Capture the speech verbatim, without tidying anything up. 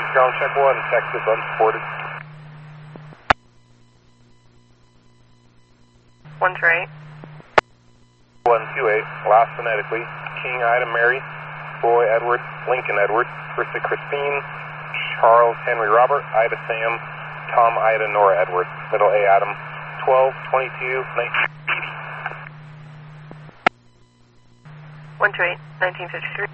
Ground check one, Texas unsupported. One two eight. One two eight, last phonetically. King Ida Mary, Boy Edward, Lincoln Edward, Krista Christine, Charles Henry Robert, Ida Sam, Tom Ida Nora Edward, middle A Adam, twelve twenty-two nineteen eighty. One two eight, nineteen fifty-three.